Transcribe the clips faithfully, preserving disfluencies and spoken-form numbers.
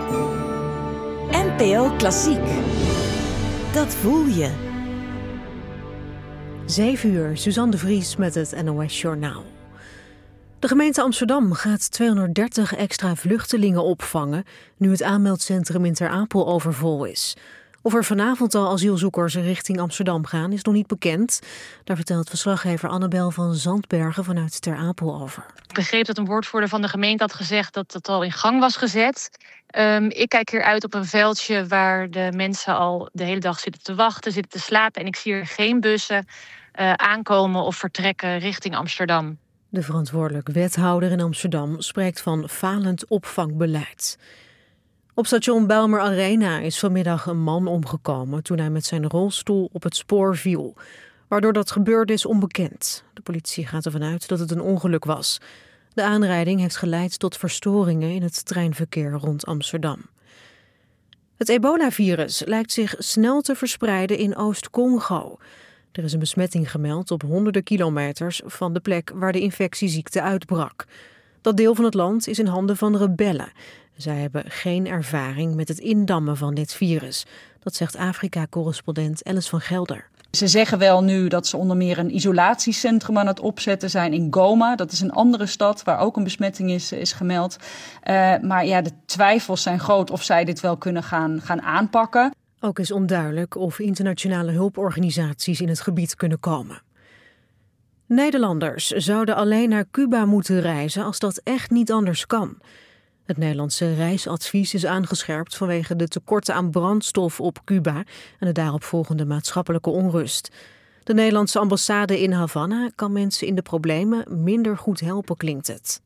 N P O Klassiek. Dat voel je. Zeven uur, Suzanne de Vries met het N O S-journaal. De gemeente Amsterdam gaat tweehonderddertig extra vluchtelingen opvangen nu het aanmeldcentrum in Ter Apel overvol is. Of er vanavond al asielzoekers richting Amsterdam gaan is nog niet bekend. Daar vertelt verslaggever Annabel van Zandbergen vanuit Ter Apel over. Ik begreep dat een woordvoerder van de gemeente had gezegd dat het al in gang was gezet. Um, ik kijk hier uit op een veldje waar de mensen al de hele dag zitten te wachten, zitten te slapen. En ik zie er geen bussen uh, aankomen of vertrekken richting Amsterdam. De verantwoordelijk wethouder in Amsterdam spreekt van falend opvangbeleid. Op station Bijlmer Arena is vanmiddag een man omgekomen toen hij met zijn rolstoel op het spoor viel. Waardoor dat gebeurde is onbekend. De politie gaat ervan uit dat het een ongeluk was. De aanrijding heeft geleid tot verstoringen in het treinverkeer rond Amsterdam. Het ebola-virus lijkt zich snel te verspreiden in Oost-Congo. Er is een besmetting gemeld op honderden kilometers van de plek waar de infectieziekte uitbrak. Dat deel van het land is in handen van rebellen. Zij hebben geen ervaring met het indammen van dit virus. Dat zegt Afrika-correspondent Alice van Gelder. Ze zeggen wel nu dat ze onder meer een isolatiecentrum aan het opzetten zijn in Goma. Dat is een andere stad waar ook een besmetting is, is gemeld. Uh, maar ja, de twijfels zijn groot of zij dit wel kunnen gaan, gaan aanpakken. Ook is onduidelijk of internationale hulporganisaties in het gebied kunnen komen. Nederlanders zouden alleen naar Cuba moeten reizen als dat echt niet anders kan. Het Nederlandse reisadvies is aangescherpt vanwege de tekorten aan brandstof op Cuba en de daaropvolgende maatschappelijke onrust. De Nederlandse ambassade in Havana kan mensen in de problemen minder goed helpen, klinkt het.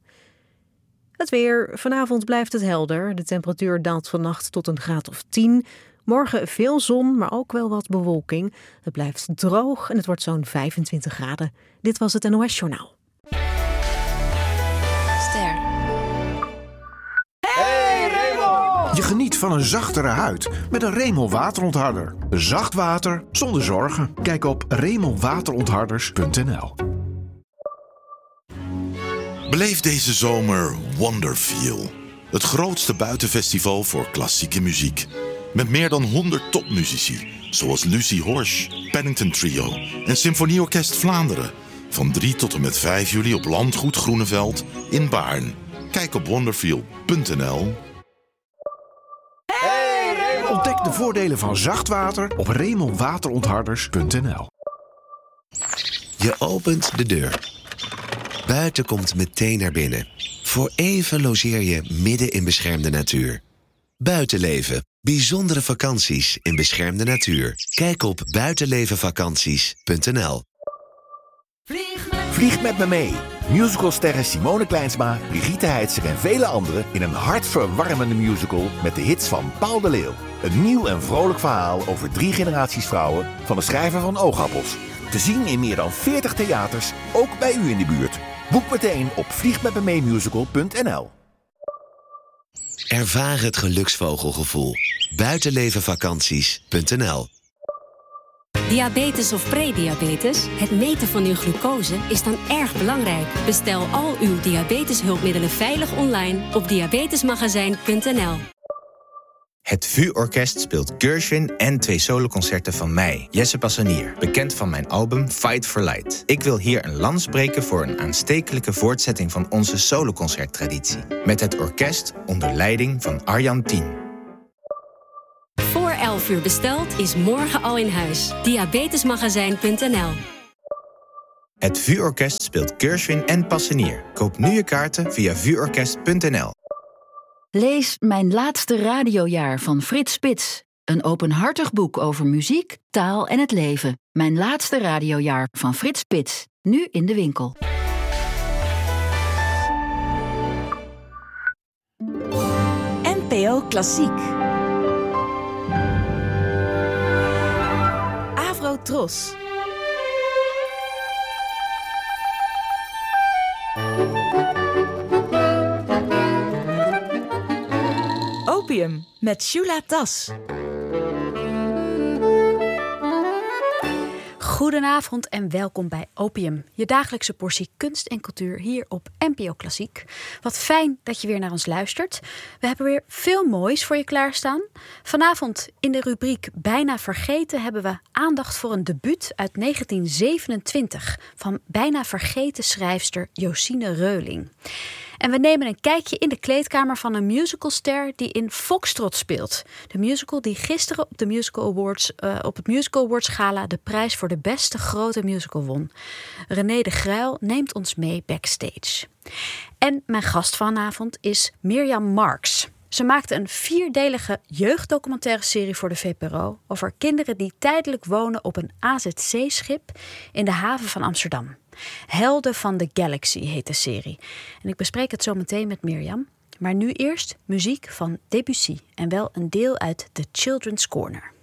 Het weer. Vanavond blijft het helder. De temperatuur daalt vannacht tot een graad of tien. Morgen veel zon, maar ook wel wat bewolking. Het blijft droog en het wordt zo'n vijfentwintig graden. Dit was het N O S-journaal. Ster. Hey Remel! Je geniet van een zachtere huid met een Remel waterontharder. Zacht water zonder zorgen. Kijk op remel waterontharders punt n l. Beleef deze zomer Wonderfeel. Het grootste buitenfestival voor klassieke muziek. Met meer dan honderd topmuzici, zoals Lucie Horsch, Paddington Trio en Symfonieorkest Vlaanderen. Van drie tot en met vijf juli op Landgoed Groeneveld in Baarn. Kijk op wonderfeel punt n l. Hey, Remel! Ontdek de voordelen van zacht water op remel waterontharders punt n l. Je opent de deur. Buiten komt meteen naar binnen. Voor even logeer je midden in beschermde natuur. Buitenleven. Bijzondere vakanties in beschermde natuur. Kijk op buitenlevenvakanties punt n l. Vlieg met, Vlieg met me mee. Musicalsterren Simone Kleinsma, Brigitte Heitzer en vele anderen in een hartverwarmende musical met de hits van Paul de Leeuw. Een nieuw en vrolijk verhaal over drie generaties vrouwen van de schrijver van Oogappels. Te zien in meer dan veertig theaters, ook bij u in de buurt. Boek meteen op vlieg met me mee musical punt n l. Ervaar het geluksvogelgevoel. buitenlevenvakanties punt n l. Diabetes of prediabetes? Het meten van uw glucose is dan erg belangrijk. Bestel al uw diabeteshulpmiddelen veilig online op diabetesmagazijn punt n l. Het V U-orkest speelt Gershwin en twee soloconcerten van mij, Jesse Passanier, bekend van mijn album Fight for Light. Ik wil hier een lans breken voor een aanstekelijke voortzetting van onze soloconcerttraditie. Met het orkest onder leiding van Arjan Tien. Voor elf uur besteld is morgen al in huis. diabetesmagazijn punt n l. Het V U-orkest speelt Gershwin en Passanier. Koop nu je kaarten via v u orkest punt n l. Lees Mijn laatste radiojaar van Frits Spits. Een openhartig boek over muziek, taal en het leven. Mijn laatste radiojaar van Frits Spits. Nu in de winkel. N P O Klassiek. Avrotros. Opium met Shula Tas. Goedenavond en welkom bij Opium, je dagelijkse portie kunst en cultuur hier op N P O Klassiek. Wat fijn dat je weer naar ons luistert. We hebben weer veel moois voor je klaarstaan. Vanavond in de rubriek Bijna Vergeten hebben we aandacht voor een debuut uit negentien zevenentwintig van bijna vergeten schrijfster Josine Reuling. En we nemen een kijkje in de kleedkamer van een musicalster die in Foxtrot speelt. De musical die gisteren op, de musical Awards, uh, op het Musical Awards Gala de prijs voor de beste grote musical won. René de Gruijl neemt ons mee backstage. En mijn gast vanavond is Mirjam Marks. Ze maakte een vierdelige jeugddocumentaire serie voor de V P R O over kinderen die tijdelijk wonen op een A Z C-schip in de haven van Amsterdam. Helden van de Galaxy heet de serie. En ik bespreek het zo meteen met Mirjam. Maar nu eerst muziek van Debussy en wel een deel uit The Children's Corner.